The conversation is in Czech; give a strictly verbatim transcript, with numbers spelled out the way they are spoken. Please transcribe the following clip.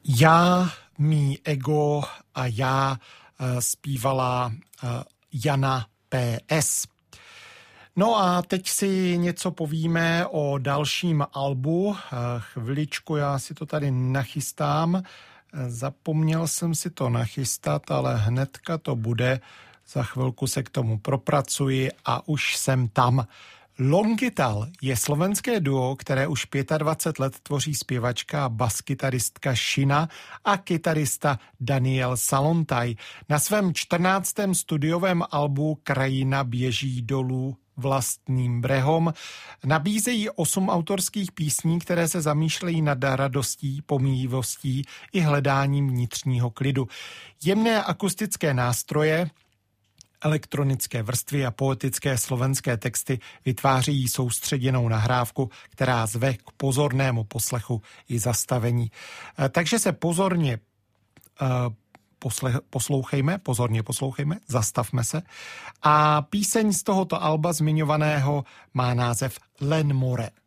Já, mý ego a já zpívala Jana P S. No a teď si něco povíme o dalším albu. Chviličku, já si to tady nachystám. Zapomněl jsem si to nachystat, ale hnedka to bude. Za chvilku se k tomu propracuji a už jsem tam. Longital je slovenské duo, které už dvacet pět let tvoří zpěvačka a baskytaristka Šina a kytarista Daniel Salontaj. Na svém čtrnáctém studiovém albu Krajina běží dolů vlastním brehom nabízejí osm autorských písní, které se zamýšlejí nad radostí, pomíjivostí i hledáním vnitřního klidu. Jemné akustické nástroje, elektronické vrstvy a poetické slovenské texty vytvářejí soustředěnou nahrávku, která zve k pozornému poslechu i zastavení. Takže se pozorně poslouchejme, pozorně poslouchejme, zastavme se. A píseň z tohoto alba zmiňovaného má název Len more.